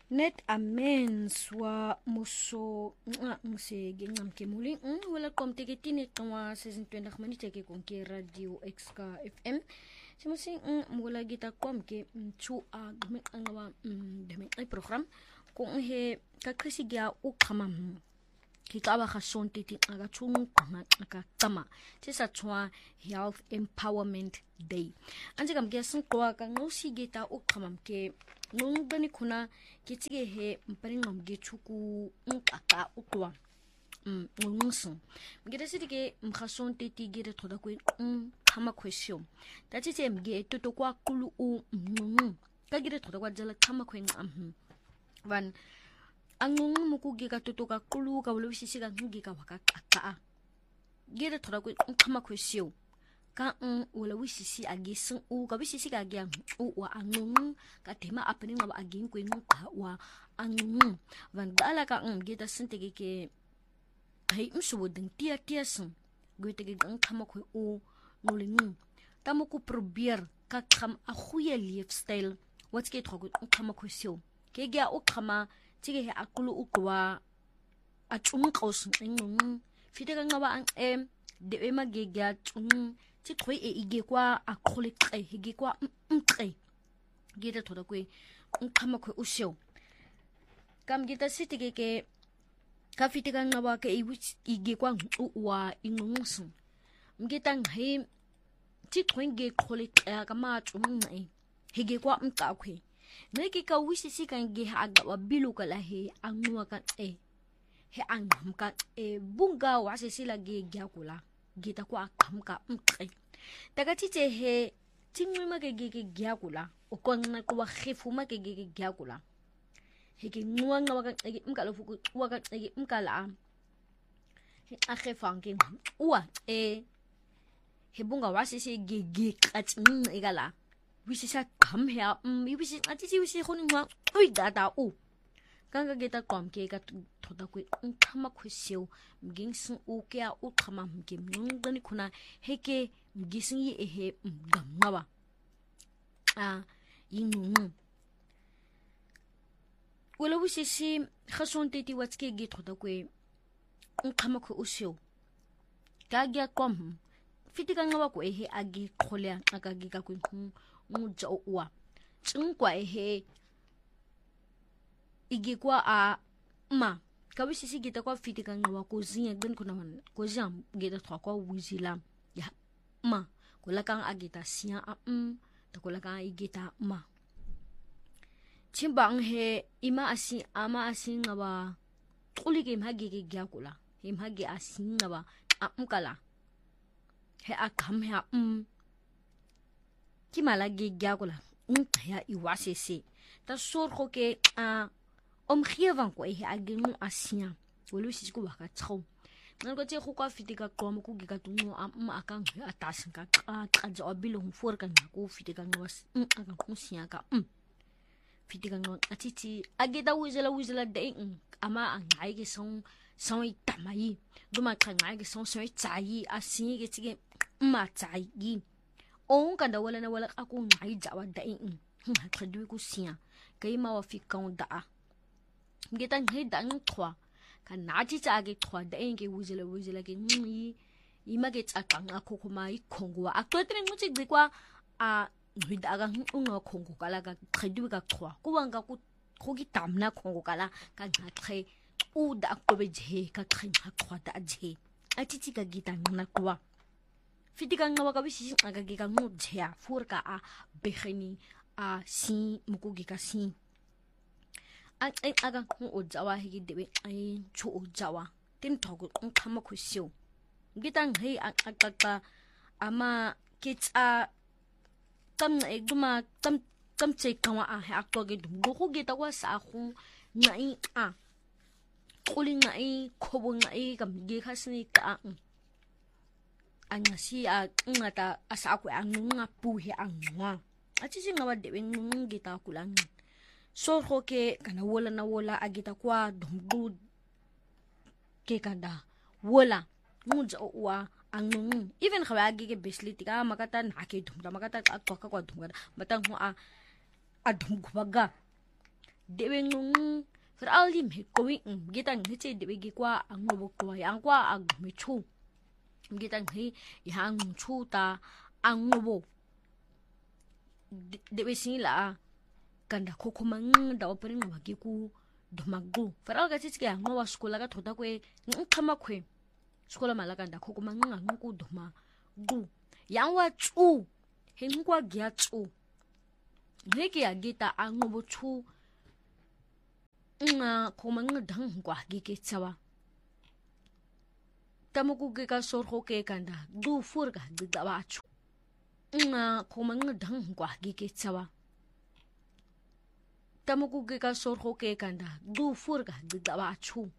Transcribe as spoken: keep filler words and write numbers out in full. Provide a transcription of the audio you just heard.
Net amens wa muso nga ngse gengam ke muli ng wala kom tiketini twa season twenty minutes ke kon ke radio X K F M simusi ng wala gita kom ke chu a gmi ngawa demi ay program kung he kakrisigya u kamam kikawa ka sonti ti aga chung nga ka tama tisa chwa health empowerment day anje kam ke sun kwa ka ngosi gita u kamam ke nung bani kuna kitige he mpani ngam ge chuku nkaka ukwa mm ngungsun mgeda sitige mkhason teti gere thoda ko um kama question tati te mge toto kwa kulu u ngungu ka gere thoda kwa jala kama ko ngam van angungu muku ge ka toto ka kulu ka wolo sisi ka ngi ka waka ka gere thoda ko kama question ka un wala wisisi agi sun u ka wisisi ka agi u wa angung ka tema apani ngaba agi ko ngu ka wa angung van dala ka un geta sun tege ke kai msu wodin tia tia sun go tege gang kama ko u nolingu tamo ko probeer ka kham a goeie lifestyle wat ke trogo kama ko sio ke ga o kama tige he akulu u kwa a tsumu qaus ngung fitega ngaba an em de ema ge ga tsumu ti khoi e ige kwa akhole qe hige kwa mqe geta thoda kwe nkhama kwe usho kam geta sitike ke ka fitika ngaba ke ige kwa wa ingungsu mgeta ngai ti khoi ge khole qe ka ma tsumnai hige kwa mqa kwe neke ka wisisi kan ge aga wa bilu kala he anwa ka e he angam ka e bunga wa sesila ge gyakula gita kwa kamka mqe daga tite he tingwima ke ge gyakula ukonna kwa khifuma ke ge gyakula he ke nwanga wa ka ge mkala fuku wa ka ge mkala he akhefang ke uwa e he bunga wasisi ge ge katsin igala wisisa kam he um wisi atisi wisi khonwa ui data u kanga geta kom ke ka thoda ko nkama khosio mgingsin u ke a u khama mge mngani khuna heke mgisin yi ehe mgamwa a yingu wala wisisi khason teti watske ge thoda ko nkama khosio ka gya kom fitika ngawa ko ehe agi khole aka gi ka ko nguja uwa tsingwa ehe igi kwa a ma kabisi si gita kwa fitika ngawa ko zinya gben kuna man ko jam gita thwa kwa wizila ya ma ko la kang agita sia a um ta ko la kang igita ma chimbang he ima asi ama asi ngawa tuli ke mhagi ke gya kula he mhagi asi ngawa a umkala he akam he um kimala ge gya kula um ya iwasese ta sor ko ke a omgewing ko e agenu asia wolu sisi ko baka tso ngo tse go kwa fitika qom ko gika tungo am akang atas ka ka ka jo bilong for ka ko fitika ngwas aka ko sia ka um fitika ngo atiti ageda wizela wizela de ama angai ke son son itamai duma ka ngai ke son son tsai asin ke tige ma tsai gi on ka da wala na wala ako ngai jawa da in ha khadu ko sia kai ma wa fikang da geta ngai dang thwa ka naji cha ge thwa da enge wuzela wuzela ke ngi image tsakang akho khoma ikhongwa akotre ngutsi gbikwa a ngida ga unga khongo kala ka khedi ka thwa ku wanga ku khogi tamna khongo kala ka ngakhe u da kobe je ka khinga thwa da je atiti ka gita ngna kwa fitika ngawa ka bisi aga ge ka ngudya furka a beheni a si mukugi ka si a ai aga ku ojawa higi debe ai chu ojawa tin thogo nkama khosio gitang hei akaka ama kitsa tam na eguma tam tam che kawa a ha ko ge dum go ge ta wa sa khu ngai a kuli ngai khobo ngai kam ge khasni ka anga si a ngata asa ko anga pu he anga achi singa wa debe ngi ta kulang so ke kana wola na wola agita kwa dumbu ke kada wola muja wa angung even khawa agi ke besli tika makata na ke dumda makata ka ka kwa dumda matang ho a adum gwaga dewe ngung veral lim he going kita ngiche dewe gikwa angobo kwa yangwa agmechu kita ngi yang chu ta angobo dewe sila kanda kokomang da opening magiku domagu veral ga tsike angowa skola ga thoda kwe nkama kwe skola malaka nda kokomang ngangu doma gu yangwa chu hengwa gya chu ngeke ya gita angobo chu nga komang dang kwa gike tsawa tamuku ge ka sorho ke kanda du fur ga gida wa chu nga komang dang kwa gike tsawa tamuku ge ka sorho ke kanda du fur ga gida wa chu